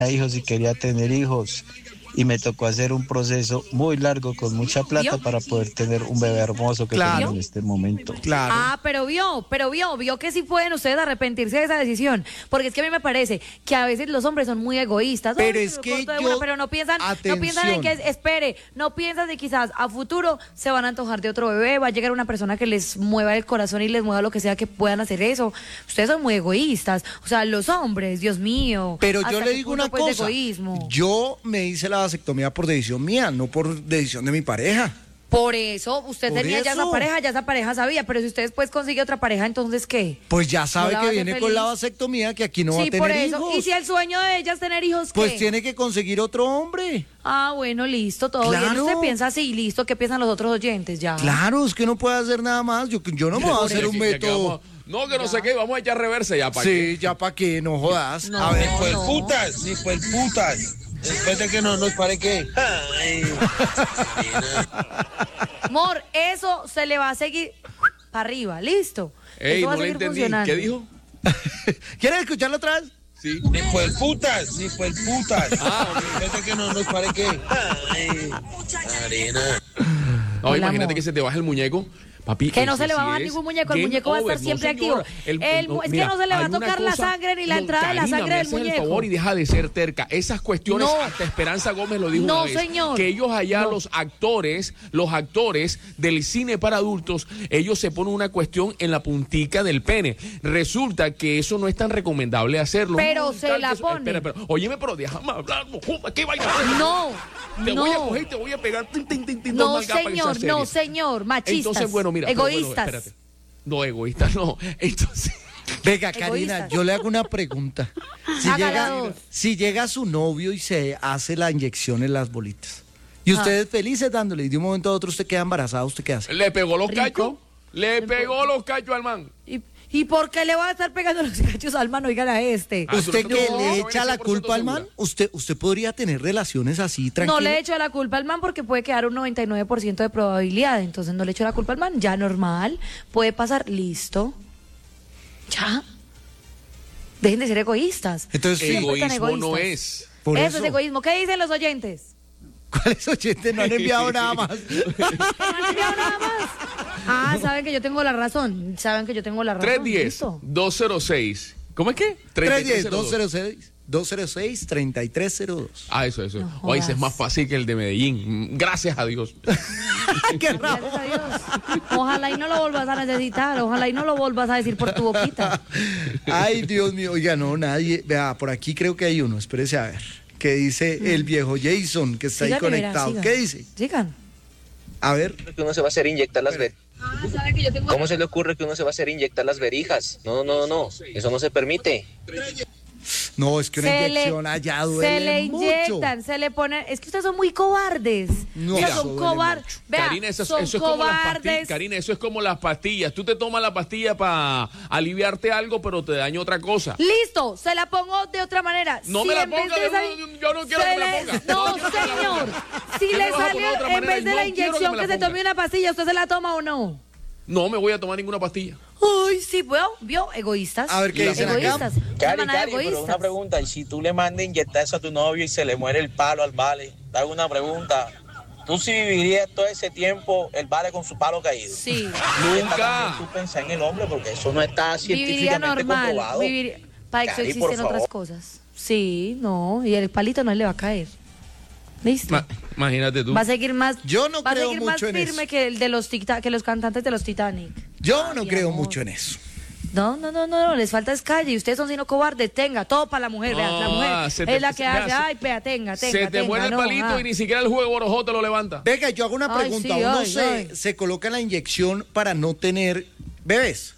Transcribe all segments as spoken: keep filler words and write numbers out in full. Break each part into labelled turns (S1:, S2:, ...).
S1: hijos y quería tener hijos. Y me tocó hacer un proceso muy largo con mucha plata
S2: ¿Vio?
S1: para poder tener un bebé hermoso que
S3: Claro.
S1: tengo en este momento.
S3: Claro.
S2: Ah, pero vio, pero vio, vio que sí pueden ustedes arrepentirse de esa decisión. Porque es que a mí me parece que a veces los hombres son muy egoístas.
S3: Pero
S2: Ay,
S3: es
S2: me
S3: que
S2: corto de
S3: yo-
S2: una, pero no piensan, no piensan en que,
S3: atención.
S2: espere, no piensan de quizás a futuro se van a antojar de otro bebé, va a llegar una persona que les mueva el corazón y les mueva lo que sea que puedan hacer eso. Ustedes son muy egoístas. O sea, los hombres, Dios mío.
S3: Pero
S2: ¿hasta
S3: yo le
S2: qué
S3: digo
S2: punto,
S3: una
S2: pues, de
S3: cosa.
S2: egoísmo?
S3: Yo me hice la vasectomía por decisión mía, no por decisión de mi pareja.
S2: Por eso, usted
S3: Por
S2: tenía ya
S3: eso.
S2: esa pareja, ya esa pareja sabía, pero si usted después consigue otra pareja, entonces ¿qué?
S3: Pues ya sabe
S2: ¿No la
S3: que
S2: va a hacer
S3: viene con la
S2: feliz?
S3: vasectomía, que aquí no va a
S2: Sí,
S3: tener
S2: por eso.
S3: hijos.
S2: Y si el sueño de ella es tener hijos, ¿qué?
S3: Pues tiene que conseguir otro hombre.
S2: Ah, bueno, listo, todo bien.
S3: Claro.
S2: Usted piensa así, listo, ¿qué piensan los otros oyentes ya?
S3: Claro, es que no puede hacer nada más. Yo, yo no me voy a hacer un
S4: Ya que- ya que
S3: método.
S4: vamos- No, que no sé qué, vamos a echar reversa ya para
S3: Sí, ya para qué, no jodas.
S2: No.
S3: A ver,
S1: Ni pues
S2: no.
S1: putas, ni pues putas. Después de que no nos pare que. Ay,
S2: Amor, eso se le va a seguir para arriba, listo.
S4: Ey,
S2: eso va
S4: no
S2: a
S4: le
S2: seguir
S4: entendí.
S2: funcionando.
S4: ¿Qué dijo?
S3: ¿quieres escucharlo otra vez?
S4: Sí.
S1: ni pues putas, ni pues putas.
S4: Ah,
S1: Después de que no nos pare que. Ay, arena.
S4: No,
S2: Hola,
S4: imagínate
S2: amor.
S4: que se te baja el muñeco. Papi,
S2: Que no
S4: eso
S2: se le va a
S4: sí
S2: bajar
S4: es
S2: ningún muñeco, el
S4: game
S2: muñeco va a estar
S4: over, no,
S2: siempre
S4: señora.
S2: activo.
S4: El-
S2: El mu-
S4: no,
S2: es que
S4: mira,
S2: no se le va a
S4: hay una
S2: tocar la
S4: cosa-
S2: sangre ni la
S4: no,
S2: entrada de la
S4: Karina,
S2: sangre
S4: me
S2: del
S4: haces el
S2: muñeco.
S4: favor y deja de ser terca. Esas cuestiones,
S2: No.
S4: hasta Esperanza Gómez lo dijo
S2: No,
S4: una vez.
S2: señor.
S4: Que ellos allá,
S2: No.
S4: los actores, los actores del cine para adultos, ellos se ponen una cuestión en la puntica del pene. Resulta que eso no es tan recomendable hacerlo.
S2: Pero
S4: No,
S2: se
S4: tal
S2: la
S4: que eso-
S2: pone.
S4: Espera, espera. Óyeme, pero déjame hablar. No, joda, ¿qué vaina?
S2: No,
S4: Te
S2: no.
S4: voy a coger y te voy a pegar. Tin, tin, tin, tin,
S2: No,
S4: dos nalgadas para esa
S2: señor, no,
S4: serie.
S2: señor, machistas,
S4: Entonces, bueno, mira. pero bueno,
S2: egoístas.
S4: espérate. No, egoísta, no. Entonces.
S3: Venga, Karina,
S2: Egoístas.
S3: yo le hago una pregunta. Si
S2: Hágala
S3: llega,
S2: dos.
S3: si llega su novio y se hace la inyección en las bolitas, y
S2: Ah.
S3: ustedes felices dándole, y de un momento a otro usted queda embarazada, ¿usted qué hace?
S4: Le pegó los
S2: Rico.
S4: cachos. Le pegó los cachos al man.
S2: ¿Y, ¿Y por qué le va a estar pegando los cachos al man? Oigan a este.
S4: Ah,
S3: ¿Usted
S4: tú
S3: que
S4: no-
S3: le
S4: no
S3: echa
S4: eres
S3: la
S4: cien por ciento
S3: culpa al man?
S4: segura.
S3: ¿Usted, usted podría tener relaciones así tranquilo?
S2: No le echo la culpa al man porque puede quedar un noventa y nueve por ciento de probabilidad. Entonces no le echo la culpa al man. Ya normal. Puede pasar. Listo. Ya. Dejen de ser egoístas.
S3: Entonces, sí,
S2: Siempre tan
S4: Egoísmo no
S2: egoístas.
S4: es.
S3: por
S2: eso,
S3: eso.
S2: es egoísmo. ¿Qué dicen los oyentes?
S3: ¿Cuáles oyentes no han enviado nada más?
S2: ¿No han enviado nada más? Ah, saben que yo tengo la razón. Saben que yo tengo la razón.
S4: tres uno cero,
S2: Listo.
S4: dos cero seis. ¿Cómo es que?
S3: tres uno cero,
S4: treinta y tres cero dos.
S3: dos cero seis, dos cero seis, treinta y tres cero dos.
S4: Ah, eso, eso.
S2: No
S4: Oye, ese es
S2: jodas.
S4: más fácil que el de Medellín. Mm, Gracias a Dios.
S3: ¡Qué raro!
S2: Gracias a Dios. Ojalá y no lo vuelvas a necesitar. Ojalá y no lo vuelvas a decir por tu boquita.
S3: Ay, Dios mío, oiga, no, nadie. Vea, por aquí creo que hay uno, espérese a ver. Que dice el viejo Jason, que está ahí
S2: Sigan, verán,
S3: conectado.
S2: sigan.
S3: ¿Qué dice?
S2: Sigan.
S3: A ver.
S5: Que uno se va a hacer inyectar las verijas.
S2: Ah, saben que yo tengo
S5: ¿Cómo se le ocurre que uno se va a hacer inyectar las verijas? No, no, no, eso no se permite.
S3: No, es que una
S2: Se
S3: inyección
S2: le-
S3: allá duele
S2: Se le
S3: mucho.
S2: inyectan, se le ponen. Es que ustedes son muy cobardes.
S3: No,
S2: O sea,
S3: eso
S2: son
S3: duele
S2: cobardes.
S3: mucho.
S2: Vea,
S4: Karina, eso,
S2: son
S4: eso es como las pastillas.
S2: cobardes.
S4: Karina, eso es como las pastillas. Tú te tomas la pastilla para aliviarte algo, pero te daña otra cosa.
S2: Listo, se la pongo de otra manera.
S4: No
S2: Si
S4: me la
S2: en vez
S4: ponga,
S2: de
S4: yo
S2: esa-
S4: no- yo no quiero
S2: se
S4: que me la
S2: le-
S4: ponga.
S2: No,
S4: No quiero que me la
S2: señor.
S4: ponga.
S2: Si
S4: ¿Qué
S2: le
S4: me vas a poner
S2: salió
S4: de otra
S2: en
S4: manera?
S2: vez de
S4: No
S2: la
S4: quiero que
S2: inyección
S4: me
S2: que,
S4: la
S2: se
S4: ponga.
S2: tome una pastilla, ¿usted se la toma o no?
S4: No me voy a tomar ninguna pastilla.
S2: Ay, sí, ¿vio? ¿Vio? Egoístas.
S3: A ver, ¿qué dicen acá?
S2: Egoístas. Una
S5: Cari,
S2: manada de
S5: Cari, pero
S2: egoístas.
S5: una pregunta, y si tú le mandas inyectar eso a tu novio y se le muere el palo al vale, te hago una pregunta. ¿Tú sí vivirías todo ese tiempo el vale con su palo caído?
S2: Sí.
S4: Nunca.
S5: Tú pensás en el hombre porque eso no está
S2: Viviría
S5: científicamente
S2: normal.
S5: comprobado.
S2: Viviría... Para eso
S5: Cari,
S2: existen
S5: por favor.
S2: otras cosas. Sí, no. Y el palito no le va a caer. ¿Listo?
S4: Ma- imagínate tú.
S2: Va a seguir más,
S3: Yo no
S2: va a
S3: creo
S2: seguir más
S3: mucho en
S2: firme
S3: eso.
S2: que el de los tic- que los cantantes de los Titanic.
S3: Yo no
S2: Ay,
S3: creo
S2: amor.
S3: mucho en eso.
S2: No, no, no, no, no, les falta es calle y ustedes son sino cobardes, tenga, todo para la mujer, vea, la
S4: Ah,
S2: mujer
S4: se te-
S2: es la que
S4: se-
S2: hace,
S4: vea,
S2: ay, vea, tenga, tenga,
S4: Se te
S2: tenga,
S4: muere el
S2: no,
S4: palito
S2: ah.
S4: y ni siquiera el juego borojó te lo levanta.
S3: Venga, yo hago una
S2: Ay,
S3: pregunta.
S2: sí,
S3: Uno
S2: ay,
S3: se,
S2: ay.
S3: se coloca la inyección para no tener bebés.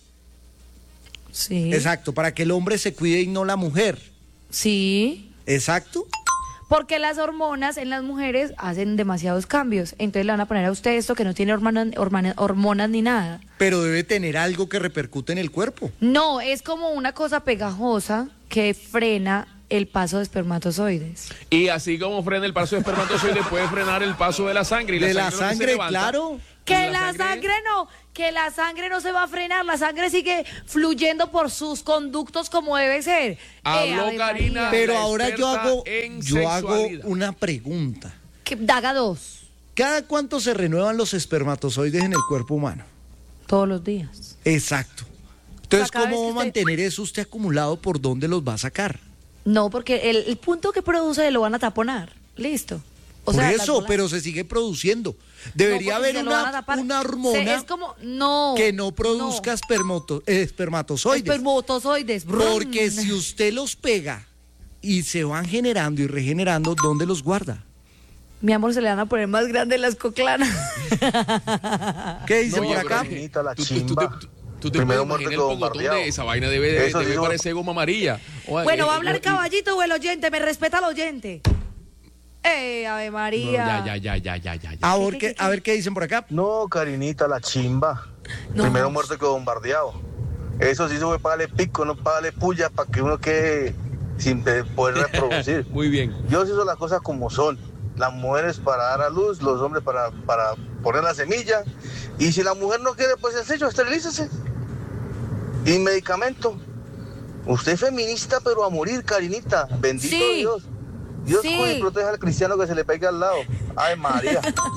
S2: Sí,
S3: Exacto, para que el hombre se cuide y no la mujer.
S2: sí,
S3: Exacto.
S2: porque las hormonas en las mujeres hacen demasiados cambios, entonces le van a poner a usted esto que no tiene hormonas, hormonas, hormonas ni nada.
S3: Pero debe tener algo que repercute en el cuerpo.
S2: No, es como una cosa pegajosa que frena el paso de espermatozoides.
S4: Y así como frena el paso de espermatozoide, puede frenar el paso de la sangre. Y
S3: De la
S4: lo que se
S3: sangre,
S4: levanta,
S3: claro.
S2: Que
S4: La
S2: la,
S4: sangre-
S2: sangre no, que la sangre no se va a frenar, la sangre sigue fluyendo por sus conductos como debe ser.
S4: Habló
S2: Ave
S4: Karina.
S2: María.
S3: Pero
S4: la
S3: ahora yo
S4: experta
S3: hago,
S4: en
S3: yo hago
S4: sexualidad.
S3: una pregunta.
S2: Que daga dos,
S3: ¿Cada cuánto se renuevan los espermatozoides en el cuerpo humano?
S2: todos los días.
S3: Exacto. Entonces,
S2: O sea, cada
S3: ¿cómo va a
S2: vez que usted-
S3: mantener eso usted acumulado? ¿Por dónde los va a sacar?
S2: No, porque el, el punto que produce lo van a taponar. Listo. O
S3: Por
S2: sea, las
S3: eso,
S2: bolas-
S3: pero se sigue produciendo.
S2: No,
S3: Debería
S2: porque
S3: haber
S2: se lo van a
S3: una,
S2: tapar.
S3: una
S2: Se-
S3: hormona
S2: es como, no.
S3: que no produzca espermato- eh, espermatozoides.
S2: Espermatozoides.
S3: Porque
S2: Brum.
S3: si usted los pega y se van generando y regenerando, ¿dónde los guarda?
S2: Mi amor, se le van a poner más grandes las coclanas.
S3: ¿Qué dicen
S4: No,
S3: por
S4: pero
S3: acá?
S4: que-
S1: La
S4: tú, tú- tú te-
S1: chimba.
S4: tú- tú te
S1: Primero
S4: puedes
S1: muerto
S4: imaginar
S1: que
S4: el pocotón
S1: bombardeado.
S4: de esa vaina debe, debe,
S1: Eso sí
S4: debe
S1: son-
S4: parecer goma amarilla. Oye,
S2: Bueno,
S4: eh,
S2: va a hablar
S4: eh,
S2: caballito o el oyente, me respeta al oyente. ¡Eh, Ave
S4: no,
S2: María!
S4: ya, ya, ya, ya, ya, ya.
S3: A
S2: ¿Qué,
S3: ver
S2: qué,
S3: qué,
S2: qué,
S3: a ver qué dicen por acá.
S1: No, Karinita, la chimba.
S2: No.
S1: Primero muerto que bombardeado. Eso sí se fue para darle pico, no para darle puya, para que uno quede sin pe- poder reproducir.
S4: Muy bien.
S1: Dios hizo las cosas como son. Las mujeres para dar a luz, los hombres para, para poner la semilla. Y si la mujer no quiere, pues sencillo, esterilícese. Y medicamento. Usted es feminista, pero a morir, Karinita. Bendito
S2: Sí.
S1: Dios. Dios
S2: Sí.
S1: cuide y proteja al cristiano que se le pegue al lado. Ay, María.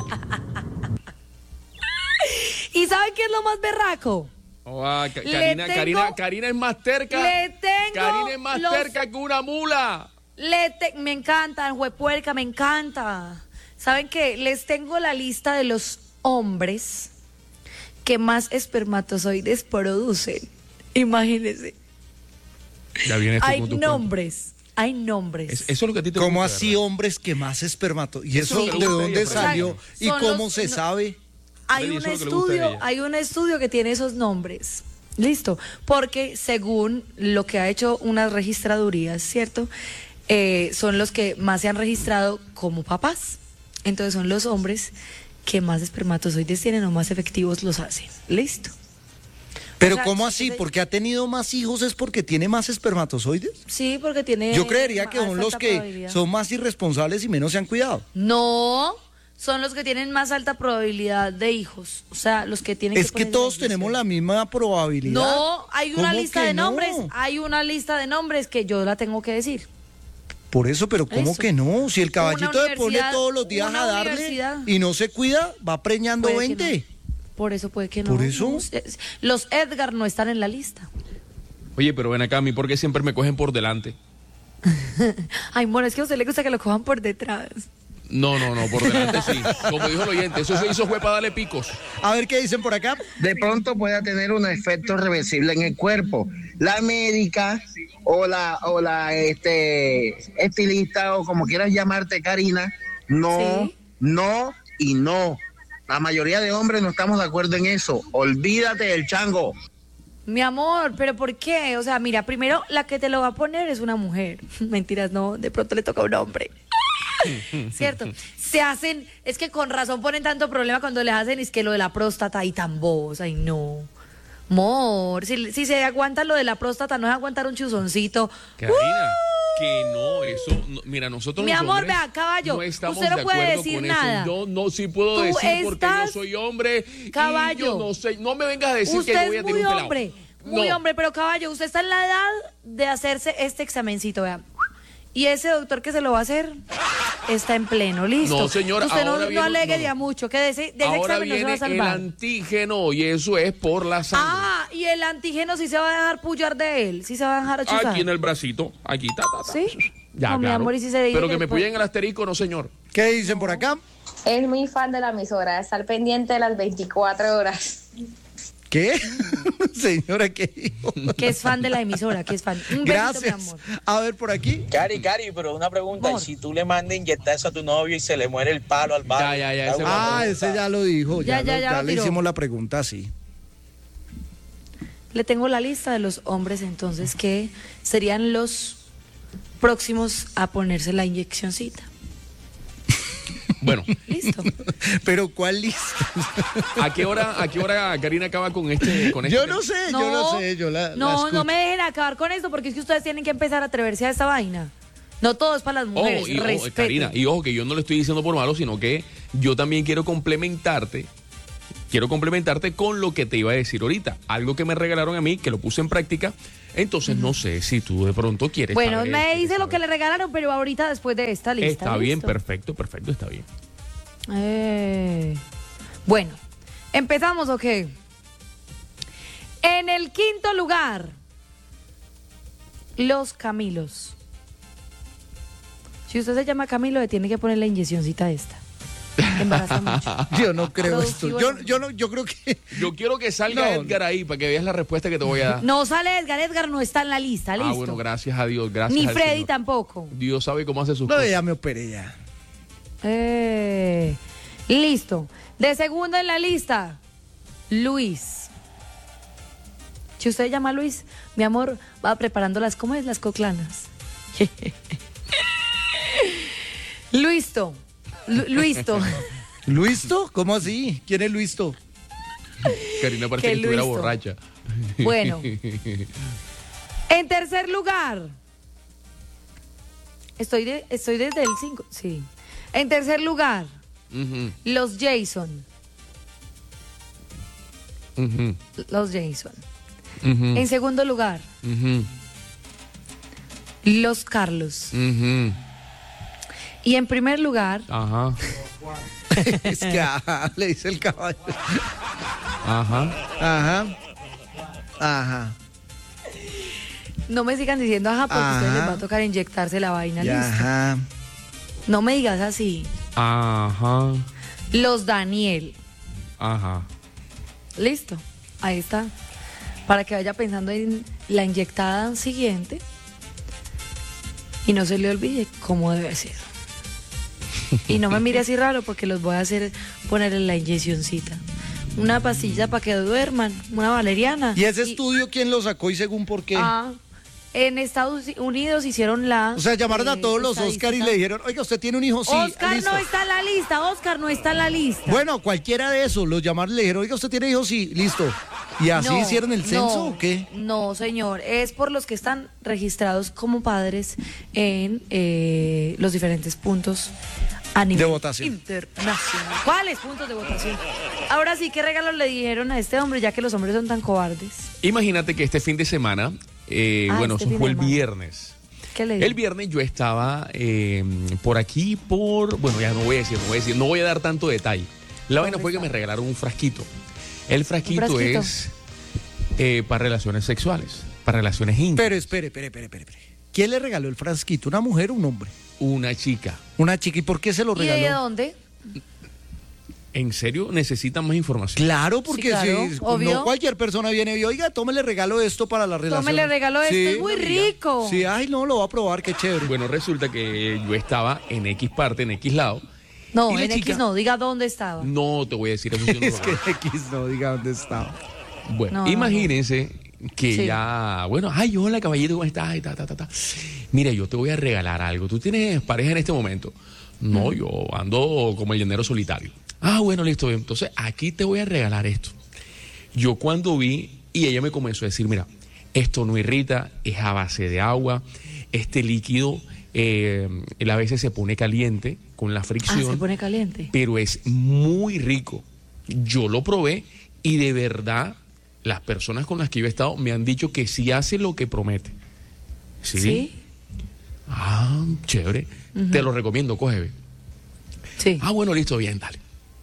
S2: ¿Y saben qué es lo más berraco?
S4: Oh, ah, Ca-
S2: Le
S4: Karina,
S2: tengo-
S4: Karina, Karina es más terca.
S2: le tengo
S4: Karina es más
S2: los-
S4: terca que una mula.
S2: Le te- me encanta, juepuerca, me encanta. ¿Saben qué? Les tengo la lista de los hombres que más espermatozoides producen. Imagínense.
S4: Ya viene esto
S2: Hay
S4: con tu cuento.
S2: nombres, hay nombres.
S4: Es- eso es lo que a ti te
S3: ¿Cómo
S4: gusta,
S3: así
S4: ¿verdad?
S3: hombres que más espermato? ¿Y
S4: Eso
S3: eso
S4: es lo que
S3: de
S4: le gusta a
S3: dónde
S4: ella, Freddy.
S3: salió?
S2: O sea,
S3: ¿Y
S2: son
S3: cómo
S2: los-
S3: se
S2: no-
S3: sabe?
S2: Hay
S4: Freddy,
S2: un
S4: eso es lo que le gusta de
S2: estudio,
S4: ella.
S2: hay un estudio que tiene esos nombres. Listo, porque según lo que ha hecho unas registradurías, ¿cierto? Eh, son los que más se han registrado como papás. Entonces son los hombres que más espermatozoides tienen o más efectivos los hacen. Listo.
S3: Pero
S2: O sea,
S3: ¿cómo
S2: si
S3: así?
S2: usted-
S3: ¿Porque ha tenido más hijos es porque tiene más espermatozoides?
S2: Sí, porque tiene.
S3: Yo creería que
S2: más
S3: son los
S2: alta
S3: que
S2: probabilidad.
S3: son más irresponsables y menos se han cuidado.
S2: No, son los que tienen más alta probabilidad de hijos. O sea, los que tienen
S3: Es que
S2: ponerse
S3: todos
S2: la
S3: tenemos
S2: inyección.
S3: la misma probabilidad.
S2: No, hay una
S3: ¿Cómo
S2: lista
S3: que
S2: de
S3: no?
S2: nombres. Hay una lista de nombres que yo la tengo que decir.
S3: Por eso, pero ¿cómo
S2: Eso.
S3: que no? Si el caballito
S2: Una
S3: se pone
S2: universidad-
S3: todos los días
S2: una
S3: a darle
S2: universidad.
S3: y no se cuida, va preñando
S2: Puede que
S3: veinte.
S2: no. Por eso puede que no.
S3: ¿Por eso?
S2: No, es- los Edgar no están en la lista.
S4: Oye, pero ven acá, a mí, ¿por qué siempre me cogen por delante?
S2: Ay, bueno, es que a usted le gusta que lo cojan por detrás.
S4: No, no, no, por delante sí. Como dijo el oyente, eso se hizo fue para darle picos.
S3: A ver qué dicen por acá.
S6: De pronto pueda tener un efecto reversible en el cuerpo. La médica o la o la este estilista o como quieras llamarte, Karina, no,
S2: Sí.
S6: no y no. La mayoría de hombres no estamos de acuerdo en eso. Olvídate del chango.
S2: Mi amor, ¿pero por qué? O sea, mira, primero la que te lo va a poner es una mujer. Mentiras, no, de pronto le toca a un hombre. ¿Cierto? Se hacen, es que con razón ponen tanto problema cuando les hacen, es que lo de la próstata y tan bobos, ay no. Amor, si, si se aguanta lo de la próstata, no es aguantar un chuzoncito.
S4: Karina, que no, eso, no, mira, nosotros
S2: Mi
S4: los
S2: amor,
S4: hombres
S2: vea, caballo,
S4: no estamos
S2: usted no
S4: de
S2: puede
S4: acuerdo
S2: decir
S4: con
S2: nada.
S4: eso. Yo no sí puedo
S2: Tú
S4: decir porque yo
S2: estás-
S4: soy hombre
S2: Caballo.
S4: y yo no sé, no me vengas a decir
S2: Usted
S4: que voy a
S2: es
S4: tener
S2: muy
S4: un pelado.
S2: hombre, muy
S4: No.
S2: hombre, pero caballo, usted está en la edad de hacerse este examencito, vea. Y ese doctor que se lo va a hacer está en pleno, listo.
S4: No, señora,
S2: Usted no,
S4: ahora
S2: no
S4: viene-
S2: alegue
S4: no,
S2: de a
S4: no.
S2: mucho, que de ese, de ese
S4: Ahora
S2: examen no se va a
S4: viene el
S2: salvar.
S4: antígeno y eso es por la sangre.
S2: Ah, y el antígeno sí se va a dejar pullar de él, sí se va a dejar chuzar.
S4: Aquí en el bracito, aquí, ta, ta, ta.
S2: ¿Sí?
S4: Ya,
S2: No, mi
S4: claro.
S2: amor, y si se dice
S4: Pero que
S2: que
S4: me
S2: después-
S4: pullen el asterisco, no, señor.
S3: ¿Qué dicen por acá?
S7: Es muy fan de la emisora, estar pendiente de las veinticuatro horas.
S3: ¿Qué? Señora, ¿qué dijo?
S2: Que es fan de la emisora, que es fan. Un besito, mi
S3: Gracias.
S2: amor.
S3: A ver, por aquí.
S5: Cari, Cari, pero una pregunta,
S2: Amor.
S5: ¿y si tú le mandas inyectar eso a tu novio y se le muere el palo al vale?
S4: Ya, ya, ya,
S5: Te hago
S4: ese
S5: una
S3: Ah,
S5: pregunta.
S3: ese ya lo dijo. Ya,
S2: Ya, ya,
S3: lo-
S2: ya
S3: ya
S2: lo
S3: le
S2: tiró.
S3: hicimos la pregunta, sí.
S2: Le tengo la lista de los hombres entonces que serían los próximos a ponerse la inyeccioncita.
S4: Bueno,
S2: Listo.
S3: Pero ¿cuál lista?
S4: ¿a qué hora, a qué hora Karina acaba con este, con este
S3: Yo
S4: tema?
S3: no sé, yo no sé, yo la, la
S2: no,
S3: escucho.
S2: no me dejen acabar con esto porque es que ustedes tienen que empezar a atreverse a esta vaina. No todo es para las mujeres.
S4: Ojo, y, ojo,
S2: respeten.
S4: Karina, y ojo que yo no le estoy diciendo por malo, sino que yo también quiero complementarte quiero complementarte con lo que te iba a decir ahorita. Algo que me regalaron a mí, que lo puse en práctica. Entonces, uh-huh. no sé si tú de pronto quieres
S2: Bueno,
S4: saber,
S2: me dice
S4: saber.
S2: lo que le regalaron, pero ahorita después de esta lista.
S4: Está bien,
S2: ¿listo?
S4: perfecto, perfecto, está bien.
S2: Eh, bueno, ¿empezamos o qué? En el quinto lugar, los Camilos. Si usted se llama Camilo, le tiene que poner la inyeccióncita esta. Embaraza mucho.
S3: Yo no creo esto.
S2: Productivo
S3: Yo,
S2: no.
S3: yo, no, yo creo que...
S4: Yo quiero que salga
S3: No.
S4: Edgar ahí para que veas la respuesta que te voy a dar.
S2: No sale Edgar, Edgar no está en la lista, listo.
S4: Ah, bueno, gracias a Dios, gracias
S2: Ni
S4: al
S2: Freddy
S4: Señor.
S2: tampoco.
S4: Dios sabe cómo hace sus
S3: No,
S4: cosas.
S3: ya me operé ya.
S2: Eh, listo. De segundo en la lista, Luis. Si usted llama a Luis, mi amor, va preparando las, ¿cómo es? Las coclanas. Luisto. Lu- Luisto.
S3: ¿Luisto? ¿Cómo así? ¿Quién es Luisto?
S4: Karina parece
S2: Qué
S4: que estuviera
S2: Luisto.
S4: borracha.
S2: Bueno. En tercer lugar. Estoy, de, estoy desde el cinco. Sí. En tercer lugar,
S4: Ujú,
S2: los Jason.
S4: ujú,
S2: Los Jason.
S4: ujú,
S2: En segundo lugar,
S4: ujú,
S2: los Carlos.
S4: ujú.
S2: Y en primer lugar,
S4: Ajá,
S3: Es que ajá, le dice el caballo.
S4: ajá.
S3: Ajá. Ajá.
S2: no me sigan diciendo ajá, porque a ustedes
S3: Ajá.
S2: les va a tocar inyectarse la vaina,
S3: Ya,
S2: listo.
S3: ajá.
S2: No me digas así.
S4: Ajá,
S2: Los Daniel.
S4: ajá.
S2: Listo. Ahí está. Para que vaya pensando en la inyectada siguiente. Y no se le olvide cómo debe ser. Y no me mire así raro porque los voy a hacer poner en la inyeccióncita. Una pastilla para que duerman, una valeriana.
S3: ¿Y ese estudio quién lo sacó y según por qué?
S2: Ah, en Estados Unidos hicieron la...
S3: O sea, llamaron a
S2: eh,
S3: todos los Oscar y
S2: estadística.
S3: le dijeron, oiga, ¿usted tiene un hijo? Sí,
S2: Oscar
S3: listo.
S2: no está en la lista, Oscar no está en la lista.
S3: Bueno, cualquiera de esos, los llamaron y le dijeron, oiga, ¿usted tiene hijos? Sí, listo. ¿Y así
S2: No,
S3: hicieron el censo
S2: no,
S3: o qué?
S2: No, señor, es por los que están registrados como padres en eh, los diferentes puntos a nivel
S3: De votación.
S2: internacional. ¿Cuáles puntos de votación? Ahora sí, ¿qué regalos le dijeron a este hombre, ya que los hombres son tan cobardes?
S4: Imagínate que este fin de semana, eh,
S2: Ah,
S4: bueno,
S2: este
S4: eso
S2: fin
S4: fue
S2: de
S4: el
S2: semana.
S4: viernes.
S2: ¿Qué le
S4: El
S2: dijeron?
S4: viernes yo estaba eh, por aquí, por... Bueno, ya no voy a decir, no voy a decir, no voy a dar tanto detalle. La vaina
S2: ¿Dónde
S4: fue que
S2: está?
S4: me regalaron un frasquito. El frasquito,
S2: frasquito?
S4: es eh, para relaciones sexuales, para relaciones íntimas.
S3: Pero espere, espere, espere, espere. espere. ¿Quién le regaló el frasquito? ¿Una mujer o un hombre?
S4: Una chica.
S3: Una chica. ¿Y por qué se lo
S2: ¿Y de
S3: regaló?
S2: dónde?
S4: ¿En serio necesitan más información?
S3: Claro, porque
S2: Sí, claro,
S3: si
S2: obvio.
S3: no cualquier persona viene y oiga, tómele regalo esto para la relación.
S2: Tómele regalo esto, es muy rico.
S3: Sí, ay, no, lo va a probar, qué chévere.
S4: Bueno, resulta que yo estaba en X parte, en X lado.
S2: No,
S4: ¿Y la
S2: en
S4: chica?
S2: X no, diga dónde estaba.
S4: No te voy a decir eso. sí no lo
S3: Es que
S4: hago.
S3: X no, diga dónde estaba.
S4: Bueno,
S2: No,
S4: imagínense que
S2: Sí.
S4: ya, bueno, ay, hola caballito, ¿cómo estás? Y ta, ta, ta, ta. Mira, yo te voy a regalar algo. ¿Tú tienes pareja en este momento? No, yo ando como el llanero solitario. Ah, bueno, listo. bien. Entonces, aquí te voy a regalar esto. Yo cuando vi, y ella me comenzó a decir, mira, esto no irrita, es a base de agua, este líquido eh, él a veces se pone caliente con la
S2: Ah,
S4: fricción,
S2: se pone caliente.
S4: pero es muy rico. Yo lo probé y de verdad las personas con las que yo he estado me han dicho que sí hace lo que promete. ¿Sí?
S2: ¿Sí?
S4: Ah, chévere. Te lo recomiendo, coge. ve.
S2: Sí.
S4: Ah, bueno, listo, bien, dale.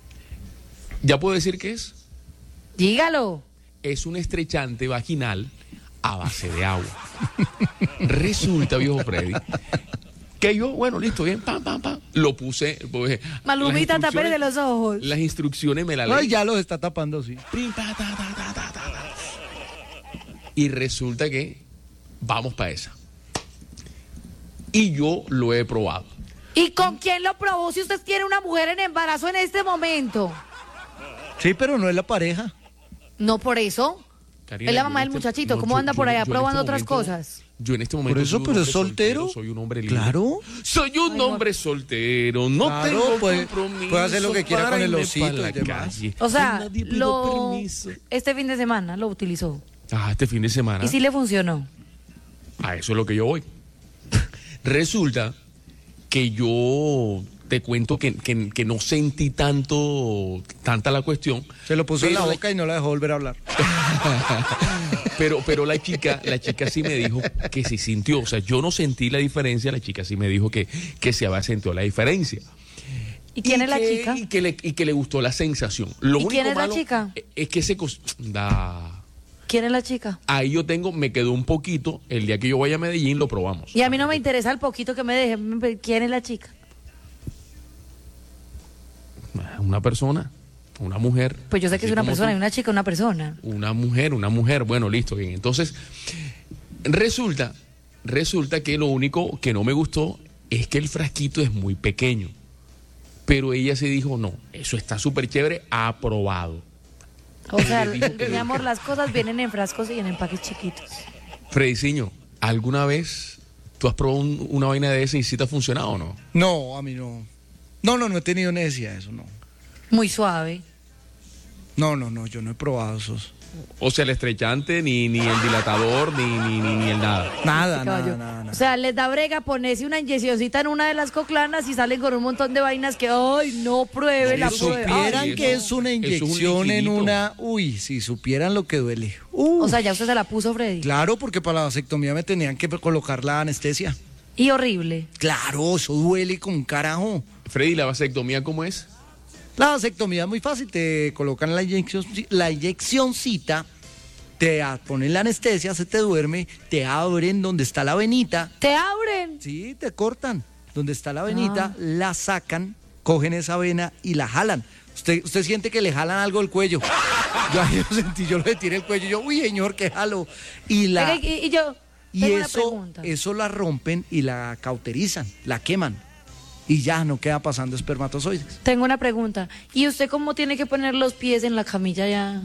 S4: ¿Ya puedo decir qué es?
S2: Dígalo.
S4: Es un estrechante vaginal a base de agua. Resulta, viejo Freddy, que yo, bueno, listo, bien, pam, pam, pam. Lo puse. Pues,
S2: Malumita,
S4: las
S2: tapere de los ojos.
S4: Las instrucciones me las leí.
S3: Ay, ya los está tapando, sí.
S4: Prim, pa, ta, ta, ta, ta, ta, ta. Y resulta que vamos para esa. Y yo lo he probado.
S2: ¿Y con quién lo probó si usted tiene una mujer en embarazo en este momento?
S3: Sí, pero no es la pareja.
S2: No por eso.
S4: Karina,
S2: Es la
S4: yo
S2: mamá
S4: en
S2: del
S4: este-
S2: muchacho.
S4: no,
S2: ¿Cómo
S4: yo-
S2: anda
S4: yo-
S2: por allá
S4: yo en
S2: probando
S4: este
S2: otras
S4: momento-
S2: cosas?
S4: Yo en este momento.
S3: Por eso,
S4: soy un
S3: pero
S4: hombre
S3: es soltero.
S4: Soy un hombre libre.
S3: Claro.
S4: Soy un
S2: Ay,
S4: hombre soltero. No
S3: Claro,
S4: tengo
S3: puede-
S4: compromiso.
S3: puede hacer lo que quiera
S4: para
S3: con el
S4: irme
S3: osito
S4: pa' la
S3: y demás.
S4: calle.
S2: O sea,
S4: Nadie pidió
S2: lo
S4: permiso.
S2: este fin de semana lo utilizó.
S4: Ah, este fin de semana.
S2: ¿Y si le funcionó?
S4: A eso es lo que yo voy. Resulta que yo te cuento que, que, que no sentí tanto, tanta la cuestión.
S3: Se lo puso en la
S4: Pero la-
S3: boca y no la dejó volver a hablar.
S4: Pero, pero la chica, la chica sí me dijo que sí sintió, o sea, yo no sentí la diferencia, la chica sí me dijo que, que se había sentido la diferencia.
S2: ¿Y quién es la
S4: que-
S2: chica?
S4: Y que, le, y que le gustó la sensación. Lo
S2: ¿Y
S4: único
S2: quién es la
S4: malo
S2: chica?
S4: Es que se... cos- Da.
S2: ¿Quién es la chica?
S4: Ahí yo tengo, me quedó un poquito, el día que yo vaya a Medellín lo probamos.
S2: Y a mí no me interesa el poquito que me deje. ¿Quién es la chica?
S4: Una persona, una mujer.
S2: Pues yo sé que
S4: así
S2: es una
S4: como
S2: persona,
S4: tú.
S2: y una chica, una persona.
S4: Una mujer, una mujer, bueno, listo, bien. Entonces, resulta, resulta que lo único que no me gustó es que el frasquito es muy pequeño. Pero ella se dijo, no, eso está súper chévere, aprobado.
S2: O sea,
S4: Le dijo que
S2: mi
S4: no.
S2: amor, las cosas vienen en frascos y en empaques chiquitos.
S4: Frediciño, ¿alguna vez tú has probado un- una vaina de esa y si te ha funcionado o no?
S3: No, a mí no. No, no, no he tenido necesidad de eso, no.
S2: Muy suave.
S3: No, no, no, yo no he probado esos.
S4: O sea, el estrechante, ni, ni el dilatador, ni, ni, ni, ni el nada.
S3: Nada,
S2: Este
S3: nada,
S2: caballo.
S3: nada, nada.
S2: O sea, les da brega ponerse una inyeccióncita en una de las coclanas y salen con un montón de vainas que, ay, no pruebe, la
S3: Si
S4: eso-
S2: pruebe.
S3: supieran
S2: Ay,
S4: eso-
S3: que
S2: no.
S3: es una
S4: eso es un
S3: inyección en
S4: liquidito.
S3: una... Uy, si supieran lo que duele. Uh,
S2: O sea, ya usted se la puso, Freddy.
S3: claro, porque para la vasectomía me tenían que colocar la anestesia.
S2: Y horrible.
S3: Claro, eso duele con un carajo.
S4: Freddy, ¿la vasectomía cómo es?
S3: La vasectomía es muy fácil, te colocan la inyección, la inyeccióncita, te a- ponen la anestesia, se te duerme, te abren donde está la venita,
S2: ¿Te abren?
S3: sí, te cortan donde está la venita,
S2: Ah.
S3: la sacan, cogen esa vena y la jalan. Usted, usted siente que le jalan algo del cuello. Yo ahí lo sentí, yo le tiré el cuello, yo, uy, señor, que jalo. Y la
S2: Oiga, y, y yo
S3: y
S2: tengo una
S3: eso,
S2: pregunta.
S3: eso la rompen y la cauterizan, la queman. Y ya no queda pasando espermatozoides.
S2: Tengo una pregunta. ¿Y usted cómo tiene que poner los pies en la camilla ya?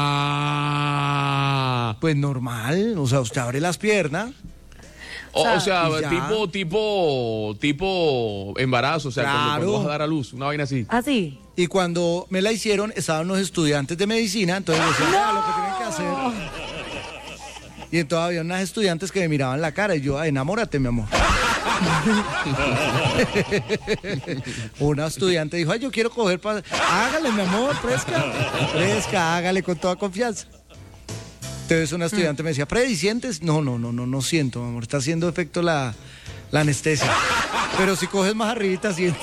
S4: Ah.
S3: Pues normal, o sea, usted abre las piernas.
S4: O,
S2: O sea,
S4: o sea,
S3: y ya.
S4: tipo, tipo, tipo embarazo, o sea, cuando,
S3: Claro.
S4: cuando vas a dar a luz, una vaina así.
S2: ¿Ah, sí?
S3: Y cuando me la hicieron, estaban los estudiantes de medicina, entonces decían, "Ah, lo que tienen que hacer". Y entonces había unas estudiantes que me miraban la cara y yo, "Ah, enamórate, mi amor". Una estudiante dijo, "Ay, yo quiero coger para... Hágale, mi amor, fresca. Fresca, hágale con toda confianza". Entonces una estudiante me decía, "Freddy, ¿sientes?". No, no, no, no, no siento, mi amor. Está haciendo efecto la, la anestesia. Pero si coges más arribita, siento.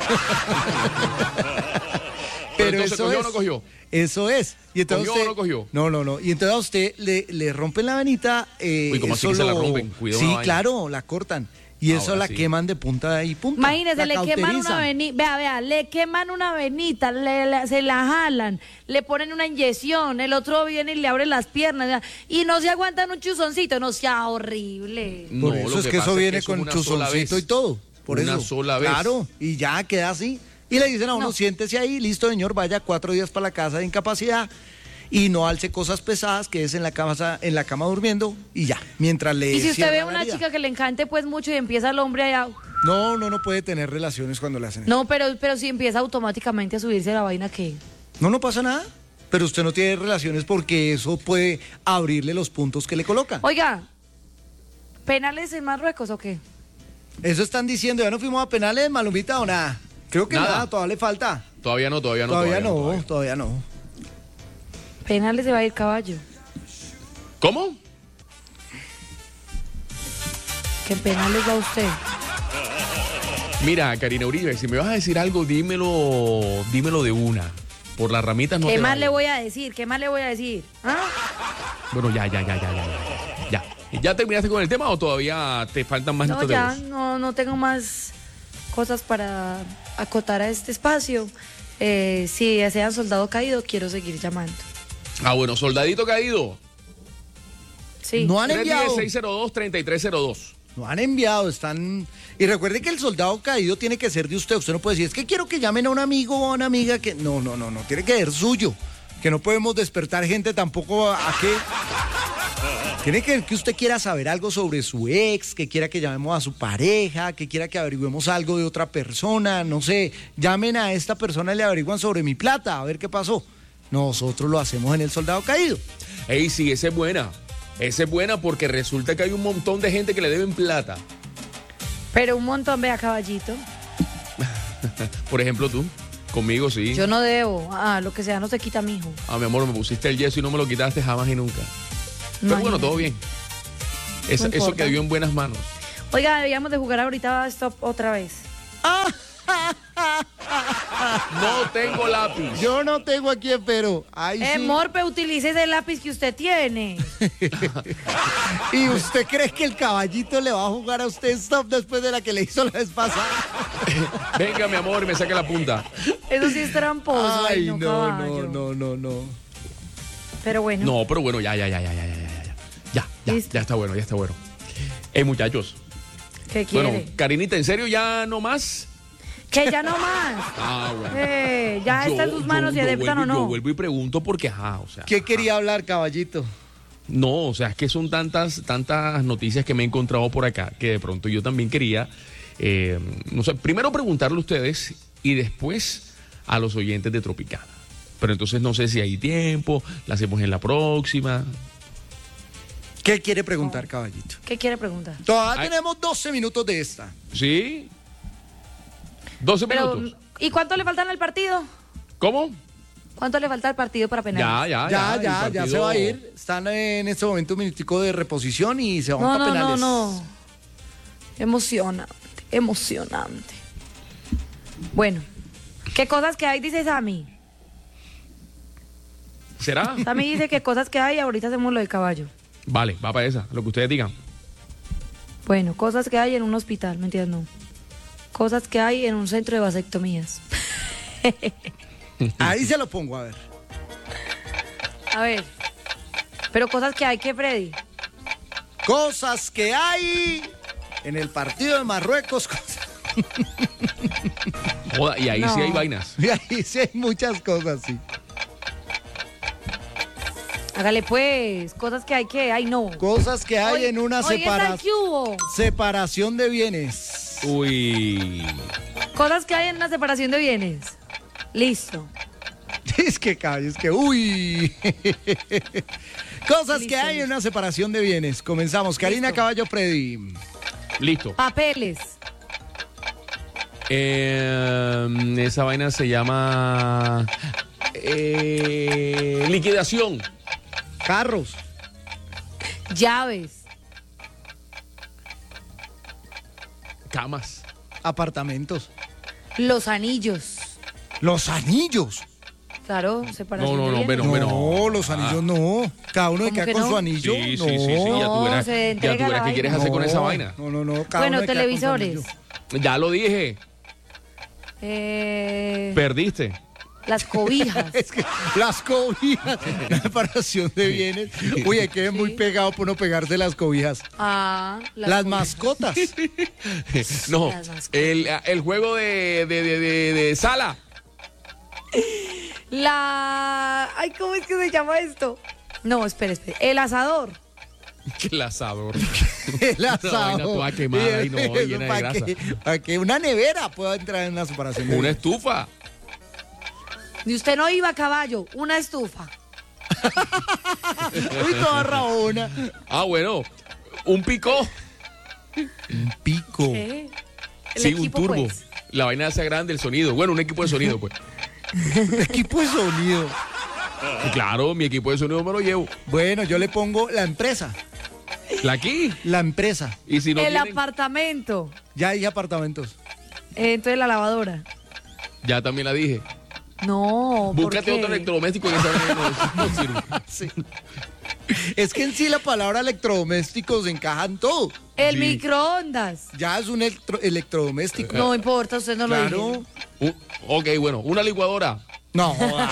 S4: Pero entonces, ¿cogió o no
S3: es.
S4: cogió?
S3: Eso es. Y entonces
S4: ¿Cogió o
S3: usted-
S4: no cogió?
S3: No, no, no. Y entonces a usted le, le rompen la venita. Eh,
S4: Uy, ¿cómo así
S3: eso
S4: que se la
S3: lo-
S4: rompen? Cuidado
S3: Sí,
S4: una vaina.
S3: claro, la cortan. Y eso
S4: Ahora
S3: la
S4: sí.
S3: queman de punta y punta.
S2: Imagínese,
S3: La
S2: le queman una
S3: cauterizan.
S2: venita, vea, vea, le queman una venita, le, le- se la jalan, le ponen una inyección, el otro viene y le abre las piernas, ya, y no se aguantan un chuzoncito, no sea horrible.
S3: Por
S4: No,
S3: eso
S4: lo
S3: es que
S4: pasa
S3: eso viene
S4: es
S3: con
S4: una sola
S3: chuzoncito
S4: vez.
S3: y todo. Por
S4: Una
S3: eso.
S4: sola vez.
S3: Claro, y ya queda así. Y le dicen a uno,
S2: No.
S3: siéntese ahí, listo, señor, vaya cuatro días para la casa de incapacidad y no alce cosas pesadas, que es en la cama, en la cama durmiendo y ya, mientras le
S2: Y si usted
S3: cierran
S2: ve a
S3: la
S2: una
S3: herida.
S2: chica que le encante pues mucho y empieza el hombre allá,
S3: No, no, no puede tener relaciones cuando le hacen eso.
S2: no, pero, pero si empieza automáticamente a subirse la vaina, ¿qué?
S3: No, no pasa nada. Pero usted no tiene relaciones porque eso puede abrirle los puntos que le colocan.
S2: Oiga, ¿penales en Marruecos o qué?
S3: Eso están diciendo, ya no fuimos a penales, Malumita, o nada. Creo que
S4: Nada.
S3: nada, todavía le falta.
S4: Todavía no, todavía no.
S3: Todavía, no,
S4: todavía.
S3: todavía no.
S2: Penales se va a ir caballo.
S4: ¿Cómo?
S2: ¿Qué en penales va usted?
S4: Mira, Karina Uribe, si me vas a decir algo, dímelo, dímelo de una. Por las ramitas no
S2: ¿Qué
S4: te
S2: más
S4: vayas.
S2: le voy a decir? ¿Qué más le voy a decir? ¿Ah?
S4: Bueno, ya, ya, ya, ya, ya, ya. Ya. ¿Y ¿Ya terminaste con el tema o todavía te faltan más
S2: No,
S4: notas de
S2: ya,
S4: voz?
S2: no, no tengo más cosas para acotar a este espacio. Eh, si desean soldado caído, quiero seguir llamando.
S4: Ah, bueno, soldadito caído.
S2: Sí.
S3: No han
S4: tres
S3: enviado.
S4: diez, seis cero dos, treinta y tres cero dos.
S3: No han enviado, están... Y recuerde que el soldado caído tiene que ser de usted. Usted no puede decir, es que quiero que llamen a un amigo o a una amiga que... No, no, no, no, tiene que ser suyo. Que no podemos despertar gente tampoco a, a qué... Tiene que que usted quiera saber algo sobre su ex, que quiera que llamemos a su pareja, que quiera que averigüemos algo de otra persona, no sé. Llamen a esta persona y le averiguan sobre mi plata, a ver qué pasó. Nosotros lo hacemos en el soldado caído.
S4: Ey, sí, esa es buena. Esa es buena porque resulta que hay un montón de gente que le deben plata.
S2: Pero un montón, vea, caballito.
S4: Por ejemplo, tú, conmigo sí.
S2: Yo no debo. Ah, lo que sea no se quita, mijo.
S4: Ah, mi amor, me pusiste el yeso y no me lo quitaste jamás y nunca. Pero
S2: Imagínate.
S4: bueno, todo bien. Eso,
S2: No
S4: eso
S2: importa.
S4: quedó en buenas manos.
S2: Oiga, deberíamos de jugar ahorita Stop otra vez.
S4: No tengo lápiz.
S3: Yo no tengo aquí, pero. Ay,
S2: Eh,
S3: sí.
S2: Morpe, utilice ese lápiz que usted tiene.
S3: ¿Y usted cree que el caballito le va a jugar a usted stop después de la que le hizo la vez pasada?
S4: Venga, mi amor, y me saque la punta.
S2: Eso sí es tramposo.
S3: Ay,
S2: no,
S3: no,
S2: caballo.
S3: no, no, no, no.
S2: Pero bueno.
S4: No, pero bueno, ya, ya, ya, ya, ya, ya, ya, ya. Ya, ya,
S2: Listo.
S4: ya está bueno, ya está bueno. Hey, muchachos.
S2: ¿Qué quiere?
S4: Bueno, Karinita, ¿en serio ya no más?
S2: Que ya no más.
S4: Ah, bueno.
S2: Eh, ya
S4: Yo-
S2: está en tus
S4: yo-
S2: manos
S4: yo
S2: y aceptan
S4: vuelvo-
S2: o no.
S4: Yo vuelvo y pregunto porque, ajá, o sea.
S3: ¿Qué quería hablar, caballito?
S4: No, o sea, es que son tantas, tantas noticias que me he encontrado por acá que de pronto yo también quería, eh, no sé, primero preguntarle a ustedes y después a los oyentes de Tropicana. Pero entonces no sé si hay tiempo, la hacemos en la próxima.
S3: ¿Qué quiere preguntar, caballito?
S2: ¿Qué quiere preguntar?
S3: Todavía
S4: Ay.
S3: tenemos doce minutos de esta.
S4: ¿Sí? doce
S2: Pero,
S4: minutos.
S2: ¿y cuánto le faltan al partido?
S4: ¿Cómo?
S2: ¿Cuánto le falta al partido para penales?
S4: Ya, ya,
S3: Ya,
S4: el
S3: ya, ya
S4: partido-
S3: se va a ir. Están en este momento un minutico de reposición y se van
S2: No,
S3: para
S2: no, no,
S3: penales.
S2: no. Emocionante, emocionante. Bueno, ¿qué cosas que hay? Dice Sammy.
S4: ¿Será?
S2: Sammy dice que cosas que hay, ahorita hacemos lo del caballo.
S4: Vale, va para esa, lo que ustedes digan.
S2: Bueno, cosas que hay en un hospital, ¿me entiendes? No. Cosas que hay en un centro de vasectomías.
S3: Ahí se lo pongo, a ver.
S2: A ver. Pero cosas que hay, ¿qué, Freddy?
S3: Cosas que hay en el partido de Marruecos.
S4: Joda, y ahí
S2: No.
S4: sí hay vainas.
S3: Y ahí sí hay muchas cosas, sí.
S2: Hágale pues, cosas que hay, que hay, no.
S3: Cosas que hay
S2: Hoy-
S3: en una
S2: hoy está el
S3: separa-
S2: que hubo.
S3: separación de bienes.
S4: Uy.
S2: Cosas que hay en una separación de bienes. Listo.
S3: Es que caballo, es que uy. Cosas
S2: Listo,
S3: que hay en
S2: listo.
S3: una separación de bienes. Comenzamos. Karina
S2: Listo.
S3: Caballo Freddy.
S4: Listo.
S2: Papeles.
S4: Eh, esa vaina se llama eh, liquidación.
S3: Carros.
S2: Llaves.
S4: Camas.
S3: Apartamentos.
S2: Los anillos.
S3: Los anillos.
S2: Claro, separación
S4: No, no,
S2: de
S4: no,
S2: bienes.
S4: No,
S3: No,
S4: no.
S3: los
S4: Ah.
S3: anillos no. Cada uno se
S2: ¿Cómo
S3: queda
S2: que
S3: con
S2: no?
S3: su anillo.
S4: Sí, sí,
S3: no.
S4: sí, sí, ya tú
S2: No,
S4: verás,
S2: se
S4: ya
S2: entrega
S4: tú
S2: la
S4: verás qué
S2: vaina.
S4: quieres hacer con esa
S3: No,
S4: vaina.
S3: No, no, no. cada
S2: Bueno,
S3: uno se queda con su
S2: televisores.
S3: anillo.
S4: Ya lo dije,
S2: Eh,
S4: perdiste.
S2: las cobijas.
S3: Es que las cobijas, la separación de bienes. Uy, hay que ver muy
S2: Sí.
S3: pegado por no pegarse las cobijas.
S2: Ah,
S3: Las,
S2: cobijas.
S3: mascotas.
S4: No,
S2: Las mascotas.
S4: el, el juego de, de, de, de- de sala.
S2: La... Ay, ¿cómo es que se llama esto? No, espere, espere. El asador.
S4: El asador.
S3: El
S4: vaina
S3: asado.
S4: toda quemada y no,
S3: Eso
S4: llena de
S3: para
S4: grasa.
S3: que, para que una nevera pueda entrar en una separación de
S4: Una
S3: bienes.
S4: estufa.
S2: Y usted no iba a caballo, una estufa.
S3: Uy, toda rabona.
S4: Ah, bueno. Un picó.
S3: Un pico.
S2: ¿Qué? El
S4: Sí,
S2: equipo,
S4: un turbo.
S2: pues.
S4: La vaina hace grande el sonido. Bueno, un equipo de sonido, pues.
S3: Equipo de sonido.
S4: Claro, mi equipo de sonido me lo llevo.
S3: Bueno, yo le pongo la empresa.
S4: La aquí.
S3: La empresa.
S4: Y si no
S2: el
S4: tienen,
S2: apartamento.
S3: Ya hay apartamentos.
S2: Eh, entonces la lavadora.
S4: ya también la dije.
S2: No, ¿por
S4: Búscate
S2: qué?
S4: otro electrodoméstico que esa vaina no, no sirve.
S3: Sí. Es que en sí la palabra electrodomésticos encaja en todo.
S2: El
S4: Sí.
S2: microondas.
S3: Ya es un electro- electrodoméstico.
S2: No importa, usted no lo
S3: Claro.
S2: dijo.
S4: Un- ok, bueno, una licuadora.
S3: No. joda.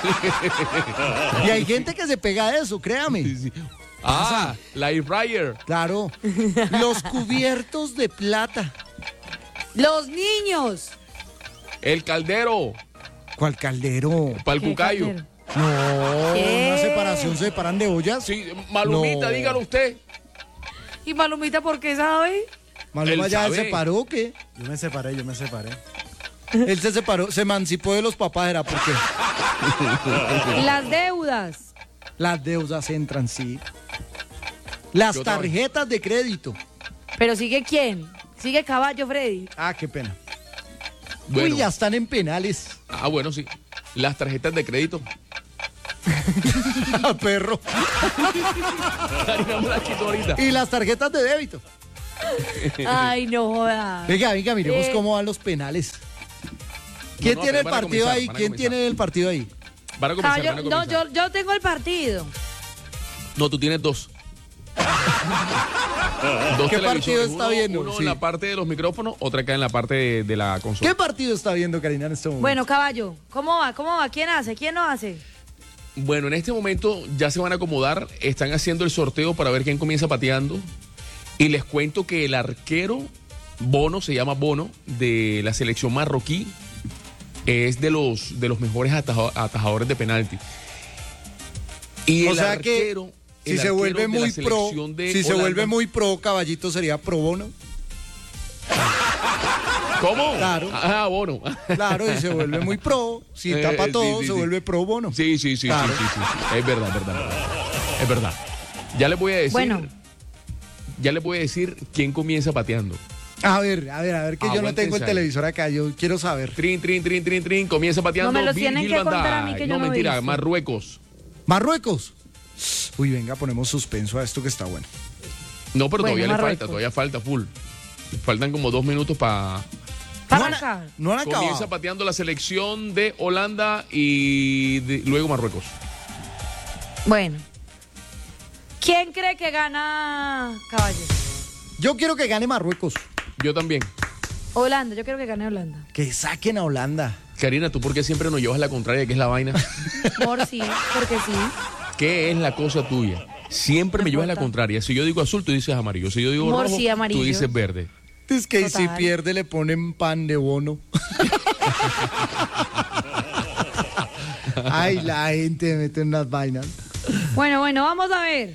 S3: Y hay gente que se pega a eso, créame.
S4: Ah, la air fryer.
S3: Claro. Los cubiertos de plata.
S2: Los niños.
S4: El caldero.
S3: ¿Cuál caldero?
S4: Para el
S2: ¿Qué
S4: cucayo.
S2: caldero?
S3: No,
S2: ¿Qué?
S3: una separación se separan de ollas.
S4: Sí, Malumita,
S3: No.
S4: dígalo usted.
S2: ¿Y Malumita por qué sabe?
S3: Maluma
S4: Él
S3: ya se
S4: sabe.
S3: separó, ¿qué?
S8: Yo me separé, yo me separé.
S3: Él se separó, se emancipó de los papás, era porque
S2: Las deudas.
S3: las deudas entran, sí. Las
S4: Yo también.
S3: tarjetas de crédito.
S2: Pero sigue quién? Sigue caballo, Freddy.
S3: Ah, qué pena.
S4: Bueno.
S3: Uy, ya están en penales.
S4: Ah, bueno, sí. Las tarjetas de crédito.
S3: Perro.
S4: Karina me la quitó ahorita.
S3: Y las tarjetas de débito.
S2: Ay, no joda.
S3: Venga, venga, miremos
S2: Eh.
S3: cómo van los penales. ¿Quién
S4: No, no,
S3: tiene el
S4: van a
S3: partido
S4: comenzar,
S3: ahí?
S4: van a
S3: ¿Quién
S4: comenzar.
S3: tiene el partido ahí?
S4: Van a comenzar,
S2: Caballo,
S4: van a
S2: no,
S4: comenzar.
S2: yo, yo tengo el partido.
S4: No, tú tienes dos. Dos
S3: ¿Qué
S4: televisores,
S3: partido está
S4: uno-
S3: viendo?
S4: Uno
S3: Sí.
S4: en la parte de los micrófonos, otra acá en la parte de, de la consola.
S3: ¿Qué partido está viendo Karina en este momento?
S2: Bueno, caballo, ¿cómo va? ¿Cómo va? ¿Quién hace? ¿Quién no hace?
S4: Bueno, en este momento ya se van a acomodar, están haciendo el sorteo para ver quién comienza pateando. Y les cuento que el arquero Bono, se llama Bono, de la selección marroquí, es de los, de los mejores ataja- atajadores de penalti. Y
S3: o
S4: el
S3: sea que
S4: arquero,
S3: si
S4: el
S3: se
S4: arquero
S3: vuelve
S4: de la
S3: muy pro,
S4: selección de
S3: si se
S4: Holanda-
S3: vuelve muy pro, Caballito sería pro Bono.
S4: ¿Cómo?
S3: Claro.
S4: Ah, Bono.
S3: Claro, y se vuelve muy pro. Si
S4: Eh,
S3: tapa
S4: sí,
S3: todo,
S4: sí,
S3: se
S4: sí.
S3: vuelve pro Bono.
S4: Sí, sí, sí,
S3: Claro.
S4: sí, sí, sí, sí. Es verdad, es verdad. Es verdad. Ya les voy a decir.
S2: Bueno.
S4: Ya les voy a decir quién comienza pateando.
S3: A ver, a ver, a ver, que yo no
S4: Aguántense
S3: tengo el
S4: ahí.
S3: televisor acá, yo quiero saber.
S4: Trin, trin, trin, trin, trin. Comienza pateando.
S2: No me los
S4: Virgil
S2: tienen que
S4: van
S2: contar a mí,
S4: Dijk.
S2: que yo
S4: No,
S2: no he
S4: mentira,
S2: visto.
S4: Marruecos.
S3: Marruecos. Uy, venga, ponemos suspenso a esto que está bueno.
S4: No, pero
S2: Bueno,
S4: todavía le
S2: Marruecos.
S4: falta, todavía falta full. Faltan como dos minutos para.
S2: Para
S3: no, han,
S2: arrancar.
S3: no han acabado.
S4: Comienza pateando la selección de Holanda y de- luego Marruecos.
S2: Bueno. ¿Quién cree que gana, caballo?
S3: Yo quiero que gane Marruecos.
S4: Yo también.
S2: Holanda, yo creo que gane Holanda.
S3: Que saquen a Holanda.
S4: Karina, ¿tú por qué siempre nos llevas la contraria? ¿Qué es la vaina?
S2: Por sí, porque sí.
S4: ¿Qué es la cosa tuya? Siempre
S2: No
S4: me llevas la
S2: importa.
S4: contraria. Si yo digo azul, tú dices amarillo. Si yo digo
S2: Amor,
S4: rojo,
S2: sí, amarillo.
S4: tú dices verde.
S3: Es que si
S2: Total.
S3: pierde le ponen pan de Bono. Ay, la gente mete unas vainas.
S2: Bueno, bueno, vamos a ver.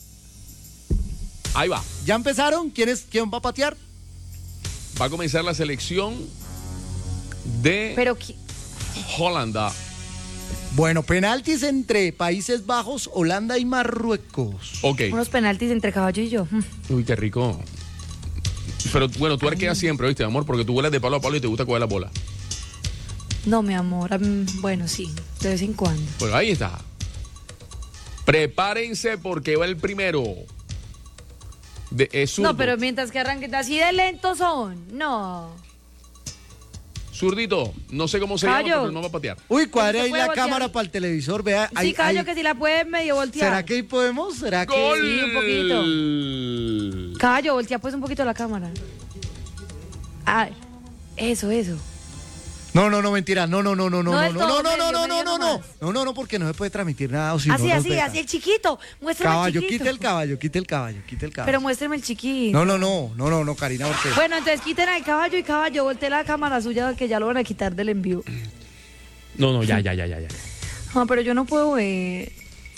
S4: Ahí va.
S3: ¿Ya empezaron? ¿Quién, es, quién va a patear?
S4: Va a comenzar la selección de
S2: Pero, qui-
S4: Holanda.
S3: Bueno, penaltis entre Países Bajos, Holanda y Marruecos.
S4: Ok.
S2: unos penaltis entre caballo y yo. Mm.
S4: Uy, qué rico. Pero bueno, tú arqueas siempre, ¿viste, amor? Porque tú vuelas de palo a palo y te gusta coger la bola.
S2: No, mi amor. mm, Bueno, sí, de vez en cuando.
S4: Bueno, ahí está. Prepárense porque va el primero. De, es zurdo.
S2: No, pero mientras que arranquen así de lentos son. No.
S4: Zurdito, no sé cómo se
S2: Caballo.
S4: llama, pero no va a patear.
S3: Uy, cuadre
S2: ¿Se
S3: ahí
S2: puede
S3: la
S2: voltear?
S3: cámara para el televisor, vea.
S2: Sí,
S3: ahí-
S2: caballo,
S3: ahí-
S2: que si la pueden medio voltear.
S3: ¿Será que ahí podemos? ¿Será que...?
S4: ¡Gol!
S2: Sí, un poquito. Caballo, voltea pues un poquito la cámara. Ah, eso, eso.
S3: No, no, no, mentira. No, no, no, no, no,
S2: No
S3: no,
S2: del
S3: no,
S2: todo,
S3: no, no, no,
S2: medio,
S3: no, no,
S2: medio
S3: no, no.
S2: nomás.
S3: No, no, no, porque no se puede transmitir nada. O si
S2: así,
S3: no nos
S2: así,
S3: dejan.
S2: así, el chiquito. Muéstrame
S3: Caballo,
S2: el chiquito.
S3: quite el caballo, quite el caballo, quite el caballo.
S2: Pero muéstrame el chiquito.
S3: No, no, no, no, no, no, Karina, porque...
S2: Bueno, entonces quiten al caballo y caballo, voltee la cámara suya que ya lo van a quitar del envío.
S4: No, no, ya, ya, ya, ya, ya.
S2: No, pero yo no puedo ver.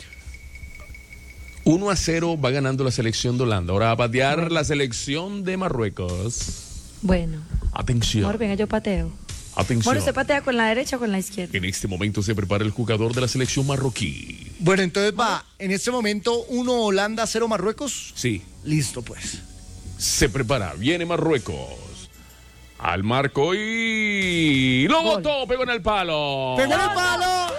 S4: uno a cero va ganando la selección de Holanda. Ahora va a patear la selección de Marruecos.
S2: Bueno,
S4: Atención.
S2: amor, venga, yo pateo.
S4: Atención.
S2: Bueno, ¿usted patea con la derecha o con la izquierda?
S4: En este momento se prepara el jugador de la selección marroquí.
S3: Bueno, entonces va, en este momento, uno Holanda, cero Marruecos.
S4: Sí,
S3: Listo, pues.
S4: se prepara. Viene Marruecos. Al marco y... ¡Lo
S2: Gol.
S4: botó! Pegó en el palo.
S3: ¡Pegó en el palo!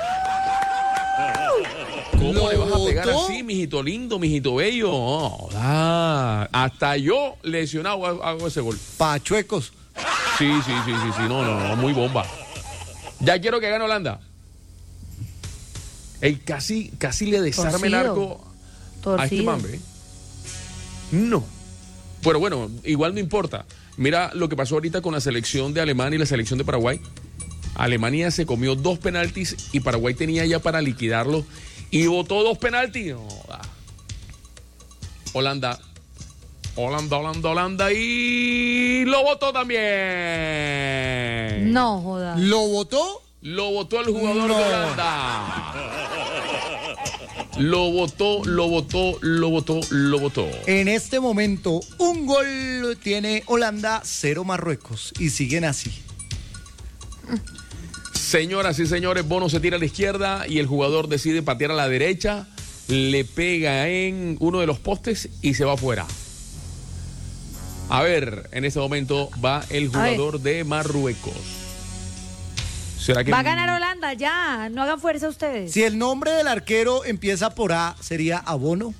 S4: ¿Cómo
S3: ¿Lo
S4: le vas a pegar
S3: botó?
S4: así, mijito lindo, mijito bello? Oh, ah, hasta yo lesionado hago- hago ese gol.
S3: Pachuecos.
S4: Sí, sí, sí, sí, sí. No, no, no, muy bomba. Ya quiero que gane Holanda. Ey, casi, casi le desarme el
S2: Torcido.
S4: arco a este
S2: Torcido.
S4: mambe. No. Pero bueno, igual no importa. Mira lo que pasó ahorita con la selección de Alemania y la selección de Paraguay. Alemania se comió dos penaltis y Paraguay tenía ya para liquidarlo y votó dos penaltis. No, da. Holanda. Holanda, Holanda, Holanda y lo votó también.
S2: No, joda.
S3: ¿Lo votó?
S4: Lo votó el jugador
S3: No.
S4: de Holanda. Lo votó, lo votó, lo votó, lo votó.
S3: En este momento, un gol tiene Holanda, cero Marruecos. Y siguen así.
S4: Señoras y señores, Bono se tira a la izquierda y el jugador decide patear a la derecha, le pega en uno de los postes y se va afuera. A ver, en este momento va el jugador de Marruecos. ¿Será que
S2: Va a ganar Holanda, ya. No hagan fuerza ustedes.
S3: Si el nombre del arquero empieza por A, ¿sería Abono?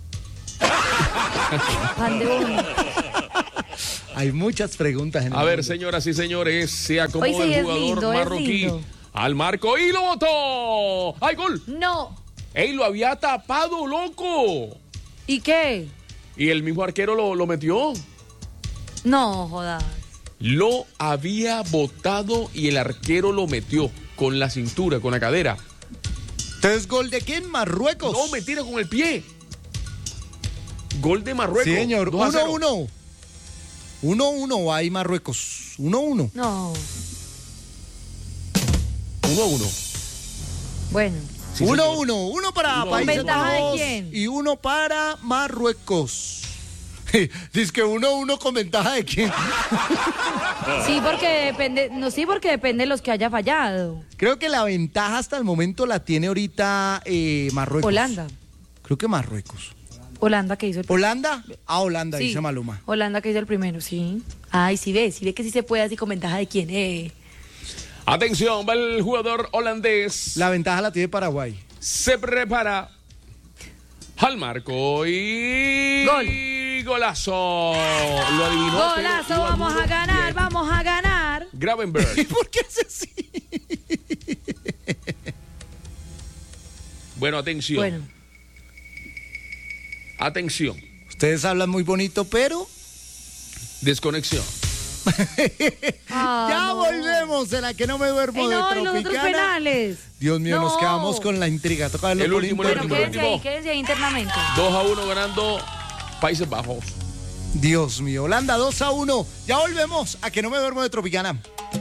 S2: Pan de bono.
S3: Hay muchas preguntas en el
S4: A ver,
S3: mundo.
S4: señoras y señores, se acomoda
S2: Oye, sí,
S4: el
S2: es
S4: jugador
S2: lindo, es
S4: marroquí
S2: lindo.
S4: al marco y lo botó. ¡Ay, gol!
S2: No.
S4: ¡Ey, lo había tapado, loco!
S2: ¿Y qué?
S4: Y el mismo arquero lo, lo metió.
S2: No, jodas.
S4: Lo había botado y el arquero lo metió con la cintura, con la cadera.
S3: Entonces, ¿gol de quién? Marruecos.
S4: No, mentira, con el pie. Gol de Marruecos.
S3: Sí, señor.
S4: dos a cero.
S3: uno uno. uno uno va ahí Marruecos. uno uno.
S2: No.
S4: uno a uno.
S2: Bueno.
S4: Sí,
S3: uno
S4: señor.
S3: uno. Uno para
S4: Uno,
S3: Países
S2: ¿Con ventaja de
S3: Bajos
S2: quién?
S3: y uno para Marruecos. Dice que uno uno con ventaja de quién.
S2: Sí, porque depende, no, sí, porque depende de los que haya fallado.
S3: Creo que la ventaja hasta el momento la tiene ahorita eh, Marruecos.
S2: Holanda.
S3: Creo que Marruecos.
S2: Holanda que hizo el
S3: ¿Holanda? Ah, Holanda,
S2: Sí,
S3: dice Maluma.
S2: Holanda que hizo el primero, sí. Ay, sí ve, sí ve que sí se puede así con ventaja de quién es.
S4: Atención, va el jugador holandés.
S3: La ventaja la tiene Paraguay.
S4: Se prepara al marco y...
S2: Gol.
S4: Golazo. Lo adivinó. pero
S2: Golazo,
S4: lo
S2: vamos
S4: anuló.
S2: a ganar,
S4: Bien.
S2: vamos a ganar.
S4: Gravenberg.
S3: ¿Por qué hace así?
S4: Bueno, atención.
S2: Bueno,
S4: Atención.
S3: Ustedes hablan muy bonito, pero
S4: Desconexión.
S2: Ah,
S3: ya
S2: no.
S3: volvemos en la que no me duermo
S2: Ey,
S3: de
S2: no, y los otros
S3: Tropicana.
S2: penales.
S3: Dios mío, nos
S2: No.
S3: quedamos con la intriga. Toca verlo
S4: El
S3: por
S4: último, el
S2: Bueno,
S3: internet.
S4: último,
S2: quédense ahí, quédense ahí internamente.
S4: dos a uno ganando Países Bajos.
S3: Dios mío, Holanda dos a uno. Ya volvemos a que no me duermo de Tropicana.